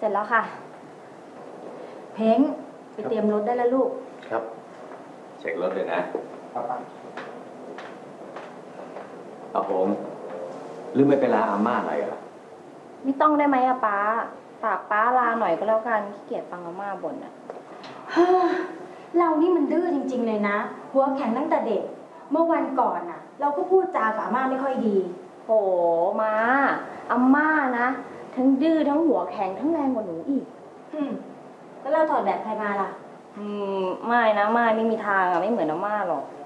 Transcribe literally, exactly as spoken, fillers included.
ร็จแล้วค่ะเพ้งไปเตรียมรถได้แล้วลูกครับเช็ครถเลยนะครับอาผมหรือไม่เป็นลาอาม่าอะไรอ่ะไม่ต้องได้ไหมอะป้าฝากป้าลาหน่อยก็แล้วกันขี้เกียจฟังอาม่าบ่นอะเรานี่มันดื้อจริงๆเลยนะหัวแข็งตั้งแต่เด็กเมื่อวันก่อนน่ะเราก็พูดจากับอาม่าไม่ค่อยดีโหมาอาม่านะทั้งดื้อทั้งหัวแข็งทั้งแรงกว่าหนูอีกอืมแล้วเราถอดแบบใครมาล่ะอืมไม่นะไม่ไม่มีทางอะไม่เหมือนอาม่าหรอก